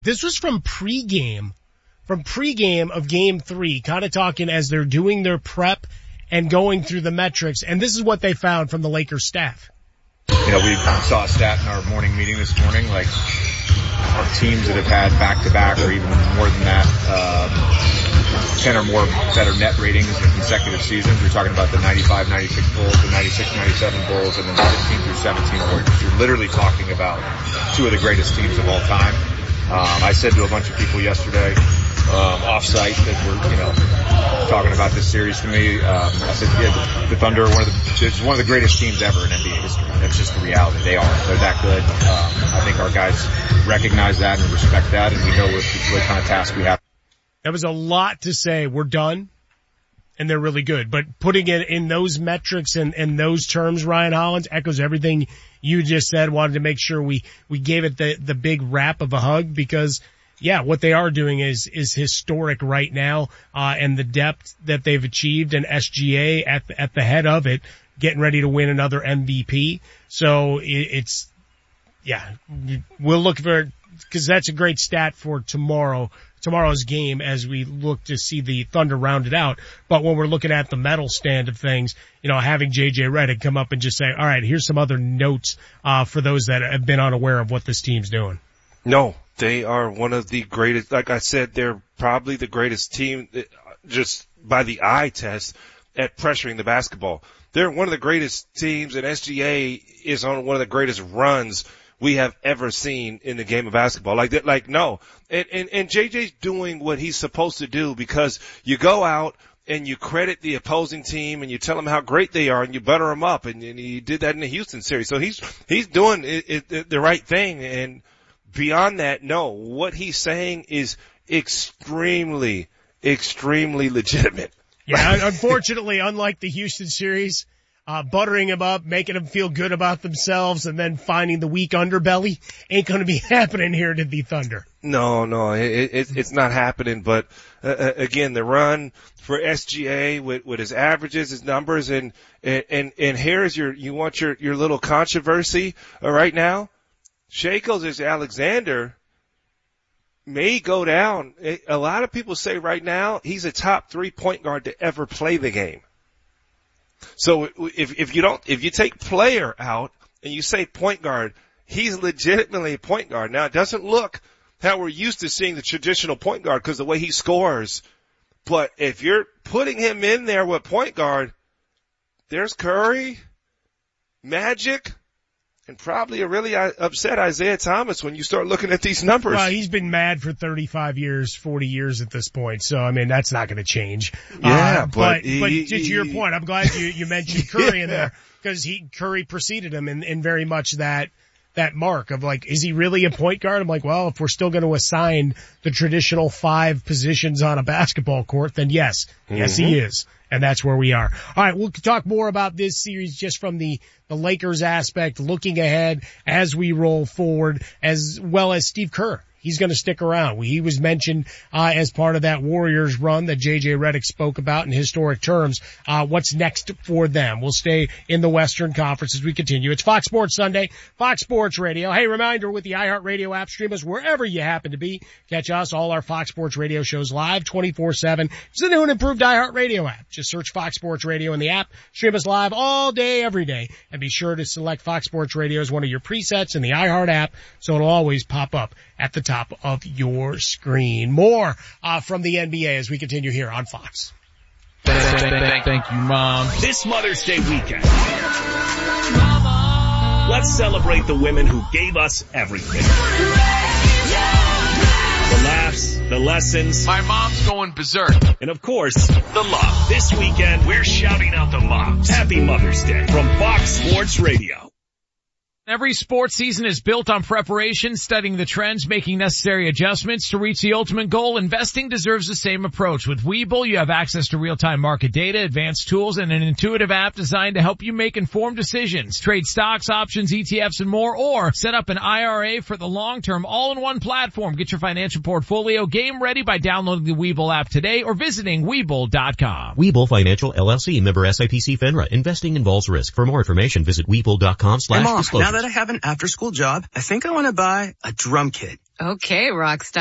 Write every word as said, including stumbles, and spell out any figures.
This was from pregame, from pregame of game three, kind of talking as they're doing their prep and going through the metrics. And this is what they found from the Lakers staff. You know, we saw a stat in our morning meeting this morning, like our teams that have had back-to-back or even more than that, um, ten or more better net ratings in consecutive seasons. We're talking about the ninety-five ninety-six Bulls, the ninety-six ninety-seven Bulls, and then the fifteen through seventeen Warriors. You're literally talking about two of the greatest teams of all time. Um, I said to a bunch of people yesterday, um, off-site that were, you know, talking about this series to me, um, I said, yeah, the, the Thunder are one of the, it's one of the greatest teams ever in N B A history. That's just the reality. They are. They're that good. Um, I think our guys recognize that and respect that, and we know what, what kind of task we have. That was a lot to say. We're done, and they're really good. But putting it in those metrics and, and those terms, Ryan Hollins, echoes everything you just said. Wanted to make sure we, we gave it the, the big wrap of a hug because, yeah, what they are doing is, is historic right now, uh, and the depth that they've achieved, and S G A at the, at the head of it, getting ready to win another M V P. So it, it's, yeah, we'll look for, cause that's a great stat for tomorrow, tomorrow's game as we look to see the Thunder rounded out. But when we're looking at the medal stand of things, you know, having J J Redick come up and just say, all right, here's some other notes, uh, for those that have been unaware of what this team's doing. No, they are one of the greatest, like I said, they're probably the greatest team just by the eye test at pressuring the basketball. They're one of the greatest teams, and S G A is on one of the greatest runs we have ever seen in the game of basketball. Like that, like no. And, and, and J J's doing what he's supposed to do, because you go out and you credit the opposing team and you tell them how great they are and you butter them up, and, and he did that in the Houston series. So he's, he's doing it, it, it, the right thing. And beyond that, no, what he's saying is extremely, extremely legitimate. Yeah, unfortunately, unlike the Houston series, uh, buttering them up, making them feel good about themselves, and then finding the weak underbelly ain't going to be happening here to the Thunder. No, no, it, it, it's not happening. But uh, again, the run for S G A with, with his averages, his numbers, and and and here's your, you want your your little controversy uh, right now. Shai Gilgeous-Alexander may go down. A lot of people say right now he's a top three point guard to ever play the game. So if, if you don't, if you take player out and you say point guard, he's legitimately a point guard. Now, it doesn't look how we're used to seeing the traditional point guard because the way he scores. But if you're putting him in there with point guard, there's Curry, Magic, and probably a really upset Isaiah Thomas when you start looking at these numbers. Well, he's been mad for thirty-five years, forty years at this point. So, I mean, that's not going to change. Yeah, uh, but, but, he, but to he, your point, I'm glad you, you mentioned Curry yeah. in there, because he, Curry preceded him in, in very much that, that mark of like, is he really a point guard? I'm like, well, if we're still going to assign the traditional five positions on a basketball court, then yes, mm-hmm. yes, he is. And that's where we are. All right, we'll talk more about this series just from the, the Lakers aspect, looking ahead as we roll forward, as well as Steve Kerr. He's going to stick around. He was mentioned uh, as part of that Warriors run that J J Redick spoke about in historic terms. Uh, what's next for them? We'll stay in the Western Conference as we continue. It's Fox Sports Sunday, Fox Sports Radio. Hey, reminder, with the iHeartRadio app, stream us wherever you happen to be. Catch us, all our Fox Sports Radio shows live twenty-four seven. It's the new and improved iHeartRadio app. Just search Fox Sports Radio in the app. Stream us live all day, every day. And be sure to select Fox Sports Radio as one of your presets in the iHeart app, so it'll always pop up at the top of your screen. More uh, from the N B A as we continue here on Fox. Thank you, Mom. This Mother's Day weekend, Mama, let's celebrate the women who gave us everything. The laughs, the lessons. My mom's going berserk. And of course, the love. This weekend, we're shouting out the moms. Happy Mother's Day from Fox Sports Radio. Every sports season is built on preparation, studying the trends, making necessary adjustments to reach the ultimate goal. Investing deserves the same approach. With Webull, you have access to real-time market data, advanced tools, and an intuitive app designed to help you make informed decisions. Trade stocks, options, E T Fs, and more, or set up an I R A for the long term, all-in-one platform. Get your financial portfolio game ready by downloading the Webull app today or visiting Webull dot com. Webull Financial, L L C, member S I P C FINRA. Investing involves risk. For more information, visit Webull dot com slash disclosures. Now that I have an after-school job, I think I want to buy a drum kit. Okay, Rockstar.